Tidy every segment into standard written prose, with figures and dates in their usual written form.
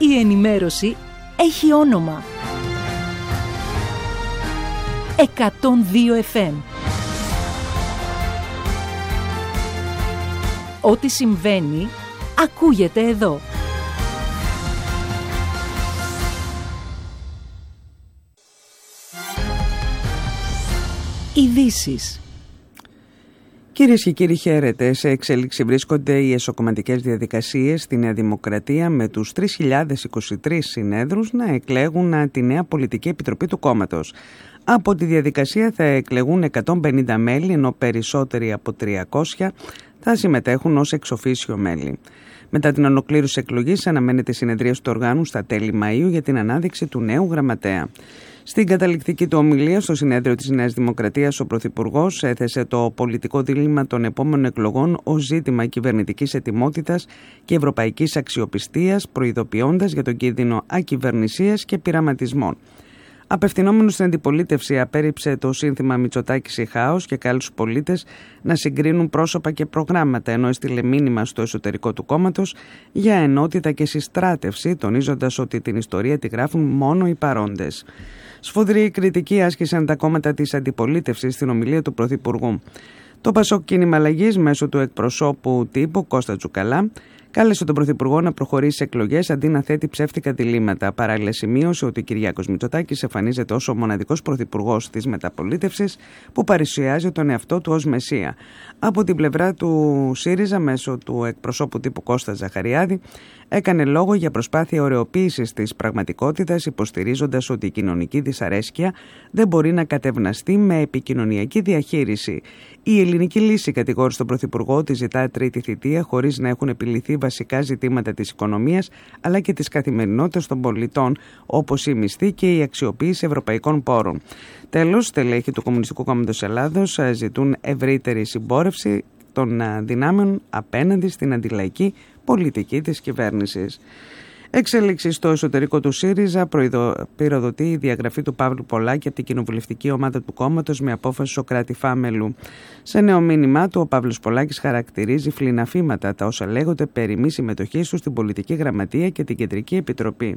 Η ενημέρωση έχει όνομα. 102 FM. Ό,τι συμβαίνει, ακούγεται εδώ. Ειδήσεις. Κυρίες και κύριοι, χαίρετε. Σε εξέλιξη βρίσκονται οι εσωκομματικές διαδικασίες στη Νέα Δημοκρατία, με τους 3.023 συνέδρους να εκλέγουν τη νέα πολιτική επιτροπή του κόμματος. Από τη διαδικασία θα εκλεγούν 150 μέλη, ενώ περισσότεροι από 300 θα συμμετέχουν ως εξοφίσιο μέλη. Μετά την ολοκλήρωση εκλογής αναμένεται η συνεδρίαση του οργάνου στα τέλη Μαΐου για την ανάδειξη του νέου γραμματέα. Στην καταληκτική του ομιλία στο συνέδριο της Νέας Δημοκρατίας, ο Πρωθυπουργός έθεσε το πολιτικό δίλημμα των επόμενων εκλογών ως ζήτημα κυβερνητικής ετοιμότητας και ευρωπαϊκής αξιοπιστίας, προειδοποιώντας για τον κίνδυνο ακυβερνησίας και πειραματισμών. Απευθυνόμενος στην αντιπολίτευση, απέρριψε το σύνθημα Μητσοτάκης ή χάος και κάλεσε τους πολίτες να συγκρίνουν πρόσωπα και προγράμματα, ενώ έστειλε μήνυμα στο εσωτερικό του κόμματος για ενότητα και συστράτευση, τονίζοντας ότι την ιστορία τη γράφουν μόνο οι παρόντες. Σφοδρή κριτική άσκησαν τα κόμματα της αντιπολίτευσης στην ομιλία του Πρωθυπουργού. Το Πασόκ Κίνημα Αλλαγής, μέσω του εκπροσώπου τύπου Κώστα Τσουκαλά, κάλεσε τον Πρωθυπουργό να προχωρήσει σε εκλογές αντί να θέτει ψεύτικα διλήμματα. Παράλληλα, σημείωσε ότι ο Κυριάκος Μητσοτάκης εμφανίζεται ως ο μοναδικός πρωθυπουργός της μεταπολίτευσης που παρουσιάζει τον εαυτό του ως μεσία. Από την πλευρά του ΣΥΡΙΖΑ, μέσω του εκπροσώπου τύπου Κώστα Ζαχαριάδη, έκανε λόγο για προσπάθεια ωρεοποίησης της πραγματικότητας, υποστηρίζοντας ότι η κοινωνική δυσαρέσκεια δεν μπορεί να κατευναστεί με επικοινωνιακή διαχείριση. Η ελληνική λύση, κατηγόρησε τον Πρωθυπουργό, ότι ζητά τρίτη θητεία χωρίς να έχουν επιληθεί βασικά ζητήματα της οικονομίας αλλά και της καθημερινότητας των πολιτών, όπως η μισθή και η αξιοποίηση ευρωπαϊκών πόρων. Τέλος, στελέχη του Κομμουνιστικού Κόμματος Ελλάδος ζητούν ευρύτερη συμπόρευση των δυνάμεων απέναντι στην αντιλαϊκή πολιτική της κυβέρνησης. Εξέλιξη στο εσωτερικό του ΣΥΡΙΖΑ, πυροδοτεί η διαγραφή του Παύλου Πολάκη από την κοινοβουλευτική ομάδα του κόμματος με απόφαση Σωκράτη Φάμελου. Σε νέο μήνυμά του, ο Παύλος Πολάκης χαρακτηρίζει φλιναφήματα τα όσα λέγονται περί μη συμμετοχής του στην πολιτική γραμματεία και την κεντρική επιτροπή.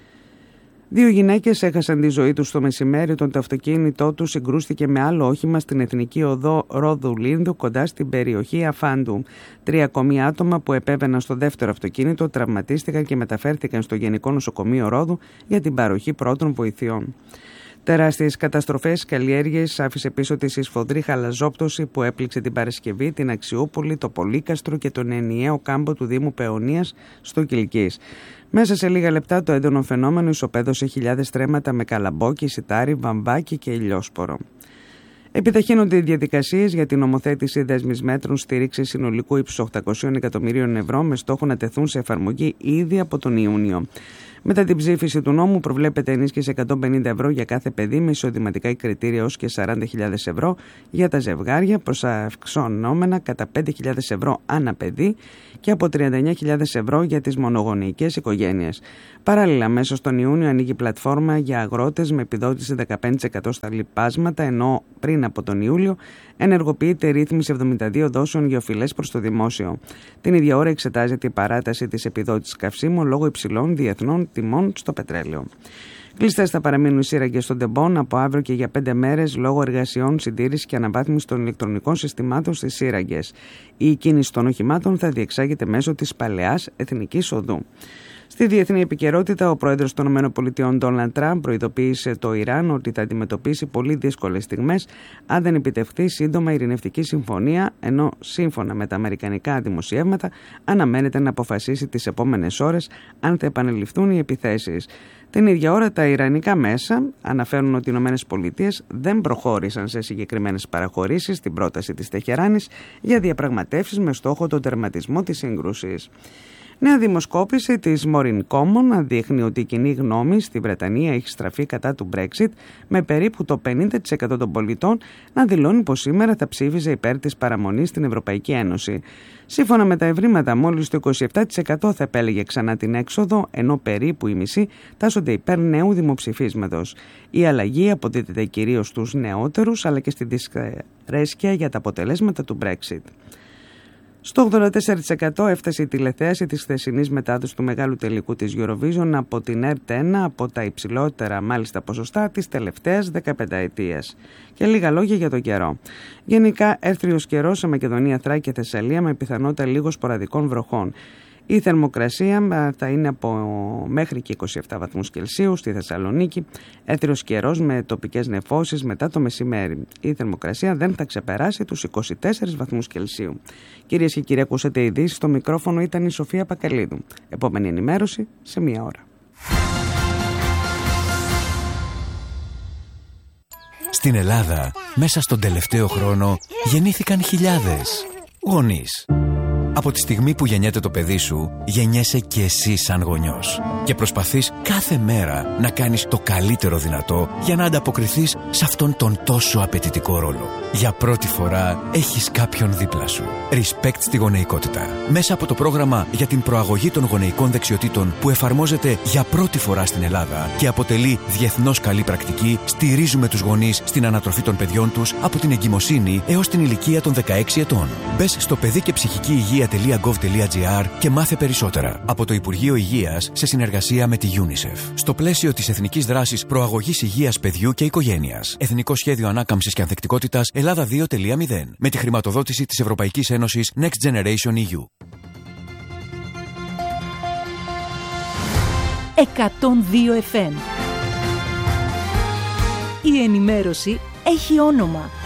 2 γυναίκες έχασαν τη ζωή τους το μεσημέρι όταν το αυτοκίνητό τους συγκρούστηκε με άλλο όχημα στην Εθνική Οδό Ρόδου Λίνδου, κοντά στην περιοχή Αφάντου. 3 ακόμη άτομα που επέβαιναν στο δεύτερο αυτοκίνητο τραυματίστηκαν και μεταφέρθηκαν στο Γενικό Νοσοκομείο Ρόδου για την παροχή πρώτων βοηθειών. Τεράστιες καταστροφές, καλλιέργειες άφησε πίσω της η σφοδρή χαλαζόπτωση που έπληξε την Παρασκευή την Αξιούπολη, το Πολύκαστρο και τον ενιαίο κάμπο του Δήμου Παιωνίας στο Κιλκής. Μέσα σε λίγα λεπτά το έντονο φαινόμενο ισοπαίδωσε χιλιάδες στρέμματα με καλαμπόκι, σιτάρι, βαμβάκι και ηλιόσπορο. Επιταχύνονται οι διαδικασίες για την νομοθέτηση δέσμης μέτρων στήριξης συνολικού ύψους 800 εκατομμυρίων ευρώ με στόχο να τεθούν σε εφαρμογή ήδη από τον Ιούνιο. Μετά την ψήφιση του νόμου προβλέπεται ενίσχυση 150 ευρώ για κάθε παιδί με εισοδηματικά κριτήρια ως και 40.000 ευρώ για τα ζευγάρια, προσαυξανόμενα κατά 5.000 ευρώ ανά παιδί και από 39.000 ευρώ για τις μονογονεϊκές οικογένειες. Παράλληλα, μέσα στον Ιούνιο ανοίγει πλατφόρμα για αγρότες με επιδότηση 15% στα λιπάσματα, ενώ πριν από τον Ιούλιο ενεργοποιείται ρύθμιση 72 δόσεων για οφειλές προς το δημόσιο. Την ίδια ώρα εξετάζεται η παράταση της επιδότησης καυσίμων λόγω υψηλών διεθνών τιμών στο πετρέλαιο. Κλειστές θα παραμείνουν οι σύραγγες στον Τεμπόν από αύριο και για 5 μέρες λόγω εργασιών συντήρησης και αναβάθμισης των ηλεκτρονικών συστημάτων στις σύραγγες. Η κίνηση των οχημάτων θα διεξάγεται μέσω της παλαιάς Εθνικής Οδού. Στη διεθνή επικαιρότητα, ο πρόεδρος των ΗΠΑ Ντόναλντ Τραμπ προειδοποίησε το Ιράν ότι θα αντιμετωπίσει πολύ δύσκολες στιγμές αν δεν επιτευχθεί σύντομα ειρηνευτική συμφωνία, ενώ σύμφωνα με τα αμερικανικά δημοσιεύματα αναμένεται να αποφασίσει τις επόμενες ώρες αν θα επανεληφθούν οι επιθέσεις. Την ίδια ώρα, τα ιρανικά μέσα αναφέρουν ότι οι ΗΠΑ δεν προχώρησαν σε συγκεκριμένες παραχωρήσεις στην πρόταση της Τεχεράνης για διαπραγματεύσεις με στόχο τον τερματισμό της σύγκρουσης. Νέα δημοσκόπηση της Maureen Common δείχνει ότι η κοινή γνώμη στη Βρετανία έχει στραφεί κατά του Brexit, με περίπου το 50% των πολιτών να δηλώνει πως σήμερα θα ψήφιζε υπέρ της παραμονής στην Ευρωπαϊκή Ένωση. Σύμφωνα με τα ευρήματα, μόλις το 27% θα επέλεγε ξανά την έξοδο, ενώ περίπου οι μισοί τάσσονται υπέρ νέου δημοψηφίσματος. Η αλλαγή αποδίδεται κυρίως στους νεότερους, αλλά και στη δυσαρέσκεια για τα αποτελέσματα του Brexit. Στο 84% έφτασε η τηλεθέαση της χθεσινής μετάδοσης του μεγάλου τελικού της Eurovision από την ΕΡΤ1, από τα υψηλότερα μάλιστα ποσοστά της τελευταίας 15ετίας. Και λίγα λόγια για τον καιρό. Γενικά έρθριος καιρός σε Μακεδονία, Θράκη και Θεσσαλία με πιθανότητα λίγο σποραδικών βροχών. Η θερμοκρασία θα είναι από μέχρι και 27 βαθμούς Κελσίου στη Θεσσαλονίκη, έρθριος καιρός με τοπικές νεφώσεις μετά το μεσημέρι. Η θερμοκρασία δεν θα ξεπεράσει τους 24 βαθμούς Κελσίου. Κυρίες και κύριοι, ακούσατε ειδήσεις. Στο μικρόφωνο ήταν η Σοφία Πακαλίδου. Επόμενη ενημέρωση σε 1 ώρα. Στην Ελλάδα, μέσα στον τελευταίο χρόνο, γεννήθηκαν χιλιάδες γονείς. Από τη στιγμή που γεννιέται το παιδί σου, γεννιέσαι και εσύ σαν γονιός. Και προσπαθείς κάθε μέρα να κάνεις το καλύτερο δυνατό για να ανταποκριθείς σε αυτόν τον τόσο απαιτητικό ρόλο. Για πρώτη φορά έχεις κάποιον δίπλα σου. Respect στη γονεϊκότητα. Μέσα από το πρόγραμμα για την προαγωγή των γονεϊκών δεξιοτήτων που εφαρμόζεται για πρώτη φορά στην Ελλάδα και αποτελεί διεθνώς καλή πρακτική, στηρίζουμε τους γονείς στην ανατροφή των παιδιών τους από την εγκυμοσύνη έως την ηλικία των 16 ετών. Μπες στο παιδί και ψυχική υγεία.gov.gr και μάθε περισσότερα. Από το Υπουργείο Υγείας σε συνεργασία με τη UNICEF. Στο πλαίσιο της Εθνικής Δράσης Προαγωγής Υγείας Παιδιού και Οικογένειας. Εθνικό Σχέδιο Ανάκαμψης και Ανθεκτικότητας Ελλάδα 2.0. Με τη χρηματοδότηση της Ευρωπαϊκής Ένωσης Next Generation EU. 102 FM. Η ενημέρωση έχει όνομα.